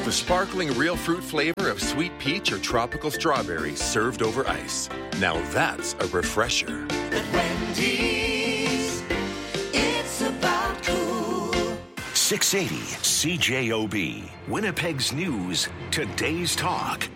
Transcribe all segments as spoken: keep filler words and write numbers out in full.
The sparkling real fruit flavor of sweet peach or tropical strawberry served over ice. Now that's a refresher. At Wendy's, it's about cool. six eighty C J O B, Winnipeg's News, Today's Talk.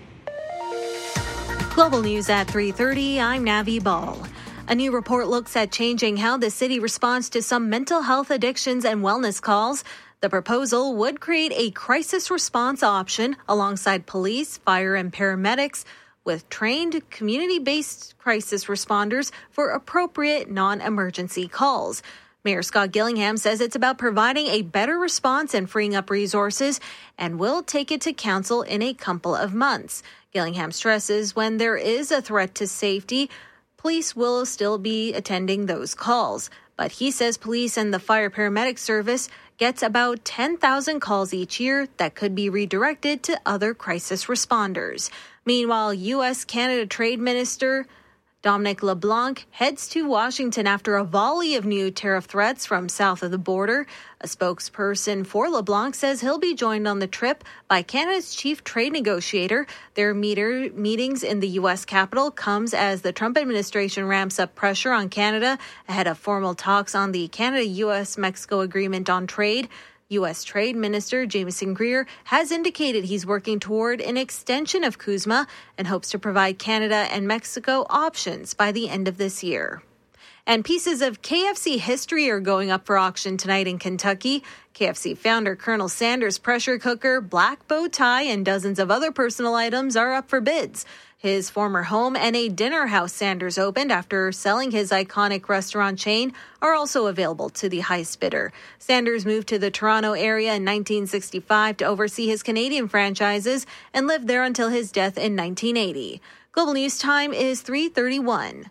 Global News at three thirty, I'm Navi Ball. A new report looks at changing how the city responds to some mental health addictions and wellness calls. The proposal would create a crisis response option alongside police, fire, and paramedics with trained community-based crisis responders for appropriate non-emergency calls. Mayor Scott Gillingham says it's about providing a better response and freeing up resources and will take it to council in a couple of months. Gillingham stresses when there is a threat to safety, police will still be attending those calls. But he says police and the fire paramedic service gets about ten thousand calls each year that could be redirected to other crisis responders. Meanwhile, U S Canada Trade Minister Dominic LeBlanc heads to Washington after a volley of new tariff threats from south of the border. A spokesperson for LeBlanc says he'll be joined on the trip by Canada's chief trade negotiator. Their meter meetings in the U S Capitol comes as the Trump administration ramps up pressure on Canada ahead of formal talks on the Canada-U S Mexico Agreement on Trade. U S Trade Minister Jamieson Greer has indicated he's working toward an extension of CUSMA and hopes to provide Canada and Mexico options by the end of this year. And pieces of K F C history are going up for auction tonight in Kentucky. K F C founder Colonel Sanders' pressure cooker, black bow tie, and dozens of other personal items are up for bids. His former home and a dinner house Sanders opened after selling his iconic restaurant chain are also available to the highest bidder. Sanders moved to the Toronto area in nineteen sixty-five to oversee his Canadian franchises and lived there until his death in nineteen eighty. Global News time is three thirty-one.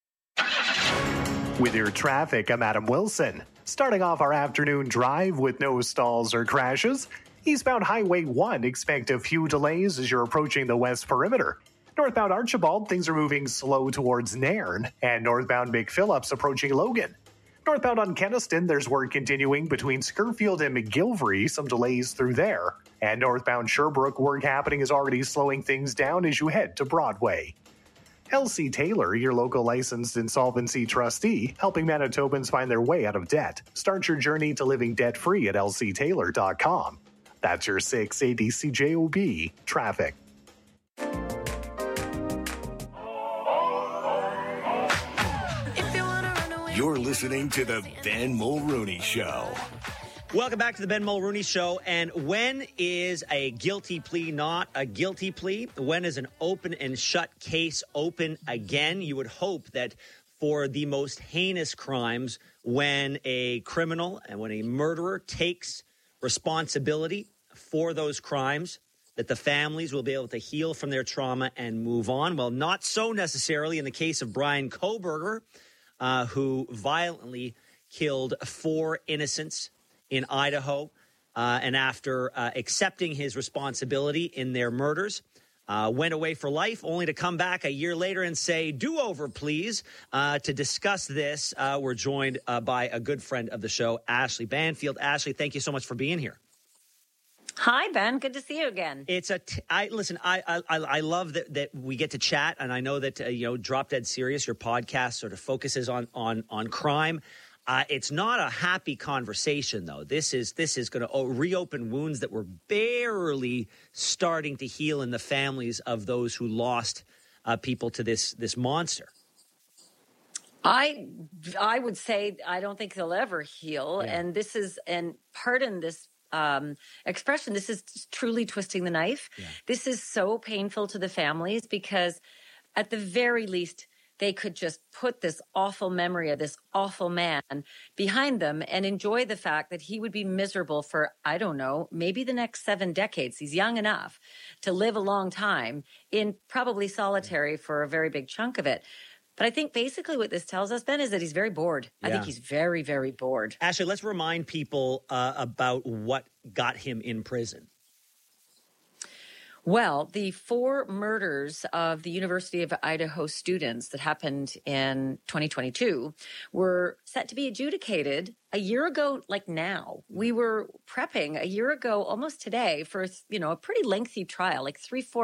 With your traffic, I'm Adam Wilson. Starting off our afternoon drive with no stalls or crashes. Eastbound Highway one, expect a few delays as you're approaching the west perimeter. Northbound Archibald, things are moving slow towards Nairn, and northbound McPhillips approaching Logan. Northbound on Kenaston, there's work continuing between Scurfield and McGilvery, some delays through there. And northbound Sherbrooke, work happening is already slowing things down as you head to Broadway. L C Taylor, your local licensed insolvency trustee, helping Manitobans find their way out of debt. Start your journey to living debt-free at L C Taylor dot com. That's your six eighty C J O B traffic. You're listening to the Ben Mulrooney Show. Welcome back to the Ben Mulrooney Show. And when is a guilty plea not a guilty plea? When is an open and shut case open again? You would hope that for the most heinous crimes, when a criminal and when a murderer takes responsibility for those crimes, that the families will be able to heal from their trauma and move on. Well, not so necessarily in the case of Brian Kohberger, uh, who violently killed four innocents in Idaho, uh, and after uh, accepting his responsibility in their murders, uh, went away for life, only to come back a year later and say, do-over, please. Uh, to discuss this, uh, we're joined uh, by a good friend of the show, Ashley Banfield. Ashley, thank you so much for being here. Hi, Ben. Good to see you again. It's a t- I listen. I I I love that that we get to chat, and I know that uh, you know, Drop Dead Serious, your podcast, sort of focuses on on on crime. Uh, it's not a happy conversation, though. This is this is going to reopen wounds that were barely starting to heal in the families of those who lost uh, people to this this monster. I I would say I don't think they'll ever heal, yeah. and this is and pardon this. Um, expression. This is truly twisting the knife. Yeah. This is so painful to the families because at the very least, they could just put this awful memory of this awful man behind them and enjoy the fact that he would be miserable for, I don't know, maybe the next seven decades. He's young enough to live a long time in probably solitary yeah. for a very big chunk of it. But I think basically what this tells us, Ben, is that he's very bored. Yeah. I think he's very, very bored. Ashley, let's remind people uh, about what got him in prison. Well, the four murders of the University of Idaho students that happened in twenty twenty-two were set to be adjudicated a year ago, like now. We were prepping a year ago, almost today, for, you know, a pretty lengthy trial, like three, four